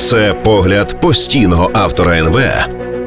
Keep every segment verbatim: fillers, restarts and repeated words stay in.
Це погляд постійного автора ен ве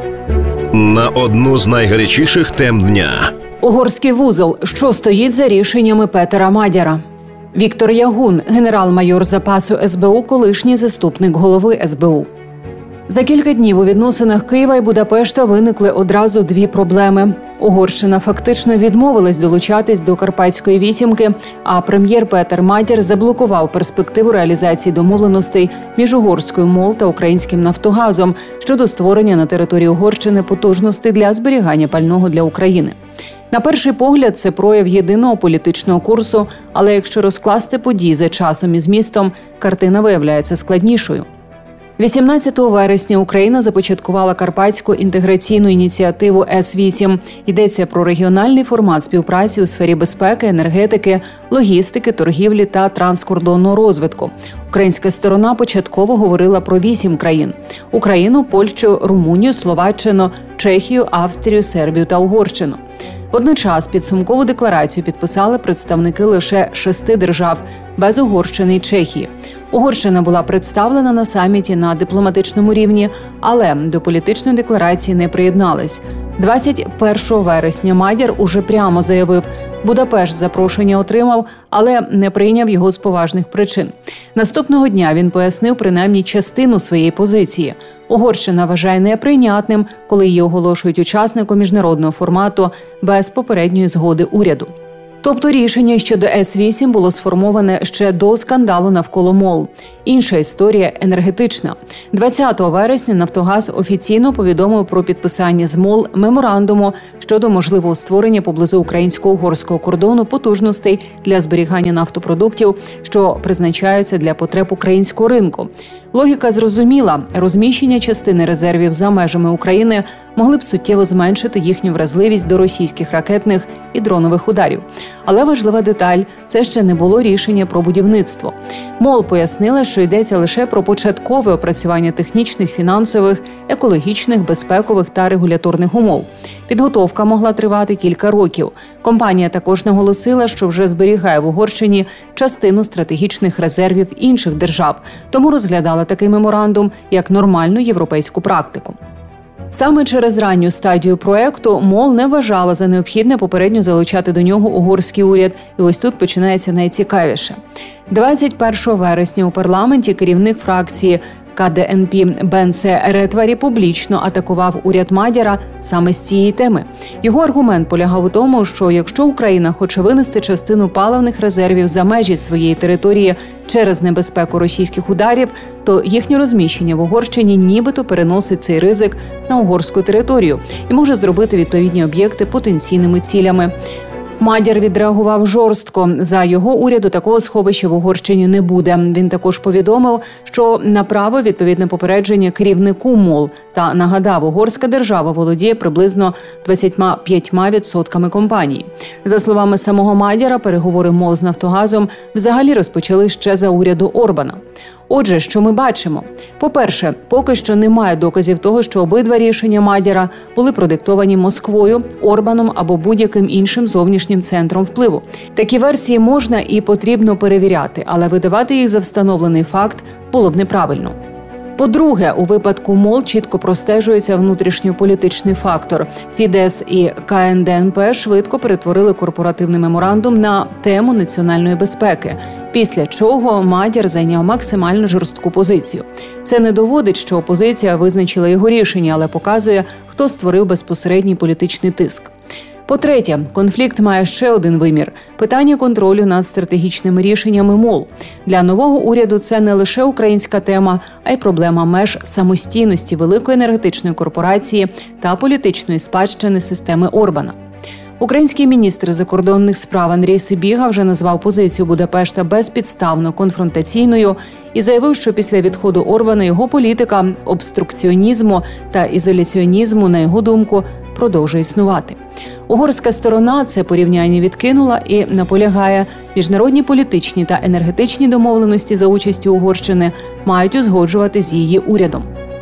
на одну з найгарячіших тем дня. Угорський вузол. Що стоїть за рішеннями Петера Мадяра? Віктор Ягун, генерал-майор запасу ес бе у, колишній заступник голови ес бе у. За кілька днів у відносинах Києва і Будапешта виникли одразу дві проблеми. Угорщина фактично відмовилась долучатись до Карпатської вісімки, а прем'єр Петер Мадяр заблокував перспективу реалізації домовленостей між угорською МОЛ та українським Нафтогазом щодо створення на території Угорщини потужностей для зберігання пального для України. На перший погляд, це прояв єдиного політичного курсу, але якщо розкласти події за часом і змістом, картина виявляється складнішою. вісімнадцятого вересня Україна започаткувала Карпатську інтеграційну ініціативу ес вісім. Йдеться про регіональний формат співпраці у сфері безпеки, енергетики, логістики, торгівлі та транскордонного розвитку. Українська сторона початково говорила про вісім країн – Україну, Польщу, Румунію, Словаччину, Чехію, Австрію, Сербію та Угорщину. Водночас підсумкову декларацію підписали представники лише шести держав – без Угорщини і Чехії. Угорщина була представлена на саміті на дипломатичному рівні, але до політичної декларації не приєдналась. двадцять першого вересня Мадяр уже прямо заявив, Будапешт запрошення отримав, але не прийняв його з поважних причин. Наступного дня він пояснив принаймні частину своєї позиції. Угорщина вважає неприйнятним, коли її оголошують учасником міжнародного формату без попередньої згоди уряду. Тобто рішення щодо ес вісім було сформоване ще до скандалу навколо МОЛ. Інша історія – енергетична. двадцятого вересня «Нафтогаз» офіційно повідомив про підписання з МОЛ меморандуму щодо можливого створення поблизу українсько-угорського кордону потужностей для зберігання нафтопродуктів, що призначаються для потреб українського ринку. Логіка зрозуміла – розміщення частини резервів за межами України могли б суттєво зменшити їхню вразливість до російських ракетних і дронових ударів. Але важлива деталь – це ще не було рішення про будівництво. МОЛ пояснила, що йдеться лише про початкове опрацювання технічних, фінансових, екологічних, безпекових та регуляторних умов. Підготовка могла тривати кілька років. Компанія також наголосила, що вже зберігає в Угорщині частину стратегічних резервів інших держав, тому розглядала такий меморандум як нормальну європейську практику. Саме через ранню стадію проекту МОЛ не вважала за необхідне попередньо залучати до нього угорський уряд. І ось тут починається найцікавіше. двадцять першого вересня у парламенті керівник фракції ка де ен пі Бенце Ретварі публічно атакував уряд Мадяра саме з цієї теми. Його аргумент полягав у тому, що якщо Україна хоче винести частину паливних резервів за межі своєї території через небезпеку російських ударів, то їхнє розміщення в Угорщині нібито переносить цей ризик на угорську територію і може зробити відповідні об'єкти потенційними цілями. Мадяр відреагував жорстко. За його уряду такого сховища в Угорщині не буде. Він також повідомив, що направив відповідне попередження керівнику МОЛ та нагадав, угорська держава володіє приблизно двадцять п'ять відсотками компанії. За словами самого Мадяра, переговори МОЛ з Нафтогазом взагалі розпочали ще за уряду Орбана. Отже, що ми бачимо? По-перше, поки що немає доказів того, що обидва рішення Мадяра були продиктовані Москвою, Орбаном або будь-яким іншим зовнішнім центром впливу. Такі версії можна і потрібно перевіряти, але видавати їх за встановлений факт було б неправильно. По-друге, у випадку МОЛ чітко простежується внутрішньополітичний фактор. Фідес і ка ен де ен пе швидко перетворили корпоративний меморандум на тему національної безпеки, після чого Мадяр зайняв максимально жорстку позицію. Це не доводить, що опозиція визначила його рішення, але показує, хто створив безпосередній політичний тиск. По-третє, конфлікт має ще один вимір – питання контролю над стратегічними рішеннями МОЛ. Для нового уряду це не лише українська тема, а й проблема меж самостійності великої енергетичної корпорації та політичної спадщини системи Орбана. Український міністр закордонних справ Андрій Сибіга вже назвав позицію Будапешта безпідставно конфронтаційною і заявив, що після відходу Орбана його політика обструкціонізму та ізоляціонізму, на його думку, продовжує існувати. Угорська сторона це порівняння відкинула і наполягає, міжнародні політичні та енергетичні домовленості за участю Угорщини мають узгоджувати з її урядом.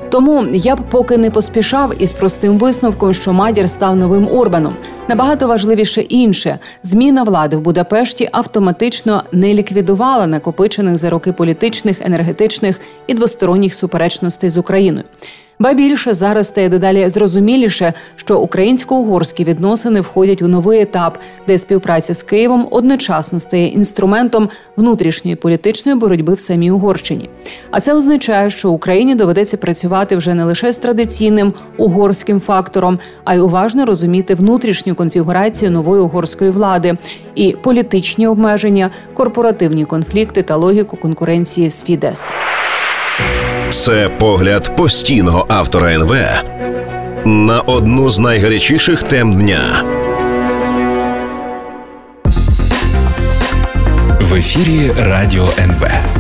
Тому я б поки не поспішав із простим висновком, що Мадяр став новим Орбаном. Набагато важливіше інше – зміна влади в Будапешті автоматично не ліквідувала накопичених за роки політичних, енергетичних і двосторонніх суперечностей з Україною. Ба більше, зараз стає дедалі зрозуміліше, що українсько-угорські відносини входять у новий етап, де співпраця з Києвом одночасно стає інструментом внутрішньої політичної боротьби в самій Угорщині. А це означає, що Україні доведеться працювати вже не лише з традиційним угорським фактором, а й уважно розуміти внутрішню конфігурацію нової угорської влади і політичні обмеження, корпоративні конфлікти та логіку конкуренції з Фідес. Це погляд постійного автора ен ве на одну з найгарячіших тем дня. В ефірі Радіо ен ве.